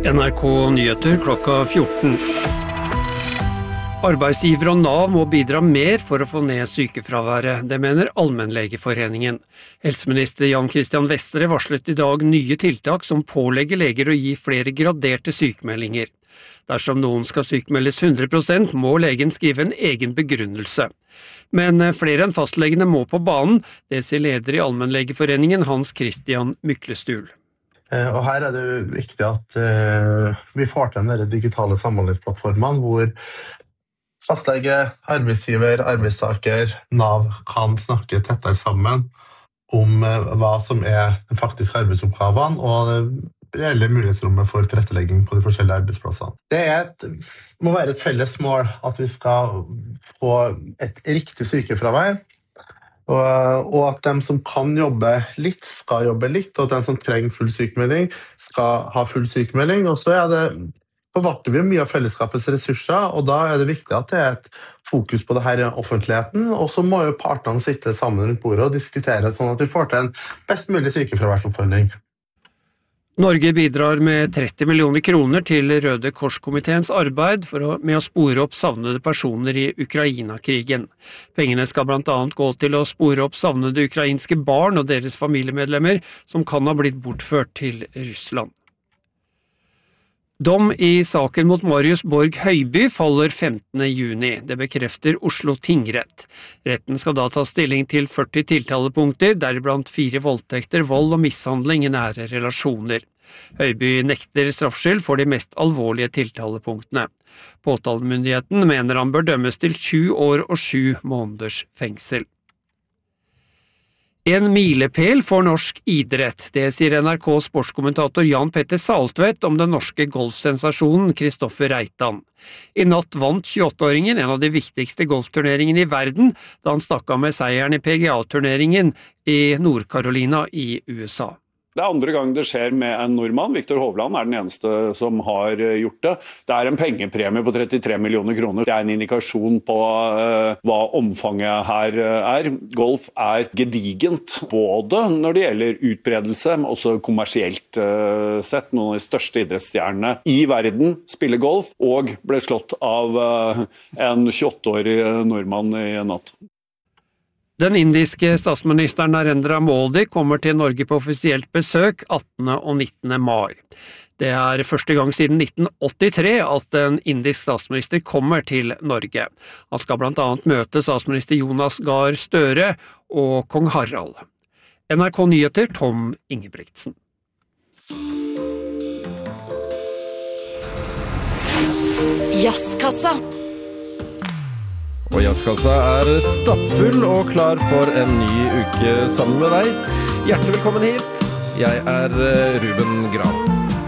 NRK Nyheter klokka 14. Arbeidsgiver og Nav må bidra mer for å få ned sykefraværet, det mener Allmennlegeforeningen. Helseminister Jan Christian Vestre varslet i dag nye tiltak som pålegger leger å gi flere graderte sykemeldinger. Dersom noen skal sykemeldes 100%, må legen skrive en egen begrunnelse. Men flere enn fastlegene må på banen, det sier leder i Allmennlegeforeningen Hans Christian Myklestul. Og her er det viktig at vi får til den digitale samhandlingsplattformen hvor fastlege, arbeidsgiver, arbeidstaker, Nav kan snakke tettere sammen om hva som er de faktiske arbeidsoppgavene og det reelle mulighetsrommet for tilrettelegging på de forskjellige arbeidsplassene. Det må være et felles mål at vi skal få et riktig sykefravær, og at de som kan jobbe litt, skal jobbe litt, og at de som trenger full sykemelding, skal ha full sykemelding. Og så forvalter vi mye av fellesskapets ressurser, og da er det viktig at det er et fokus på det her i offentligheten, og så må jo partene sitte sammen rundt bordet og diskutere sånn at vi får til en best mulig sykefraværsoppfølging. Norge bidrar med 30 millioner kroner til Røde Kors-komiteens arbeid med å spore opp savnede personer i Ukraina-krigen. Pengene skal blant annet gå til å spore opp savnede ukrainske barn og deres familiemedlemmer som kan ha blitt bortført til Russland. Dom i saken mot Marius Borg Høiby faller 15. juni. Det bekrefter Oslo tingrett. Retten skal da ta stilling til 40 tiltalepunkter, deriblant 4 voldtekter, vold og mishandling i nære relasjoner. Høiby nekter straffskyld for de mest alvorlige tiltalepunktene. Påtalemyndigheten mener han bør dømmes til 7 år og 7 måneders fengsel. En milepæl for norsk idrett, det sier NRK sportskommentator Jan Petter Saltvedt om den norske golfsensasjonen Kristoffer Reitan. I natt vant 28-åringen en av de viktigste golfturneringene i verden, da han stakk av med seieren i PGA-turneringen i Nord-Carolina i USA. Det er andre gang det skjer med en nordmann. Viktor Hovland er den eneste som har gjort det. Det er en pengepremie på 33 millioner kroner. Det er en indikasjon på hva omfanget her er. Golf er gedigent, både når det gjelder utbredelse, men også kommersielt sett. Noen av de største idrettsstjernene i verden spiller golf, og ble slått av en 28-årig nordmann i natt. Den indiske statsministeren Narendra Modi kommer til Norge på offisielt besøk 18. og 19. mai. Det er første gang siden 1983 at en indisk statsminister kommer til Norge. Han skal blant annet møte statsminister Jonas Gahr Støre og kong Harald. NRK Nyheter, Tom Ingebrigtsen. Jazzkassa. Og Jazzkassa er stappfull og klar for en ny uke sammen med deg. Hjertelig velkommen hit. Jeg er Ruben Gran.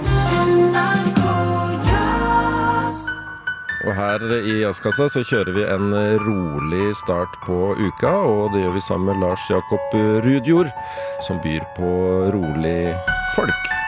Og her i Jazzkassa så kjører vi en rolig start på uka, og det gjør vi sammen med Lars Jakob Rudjord, som byr på rolig folk.